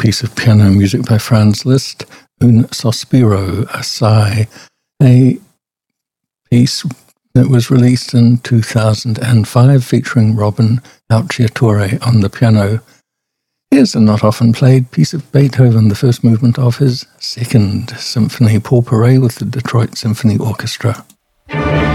piece of piano music by Franz Liszt, Un Sospiro, a sigh, a piece that was released in 2005 featuring Robin Alciatore on the piano. Here's a not often played piece of Beethoven, the first movement of his second symphony, Pourpure with the Detroit Symphony Orchestra.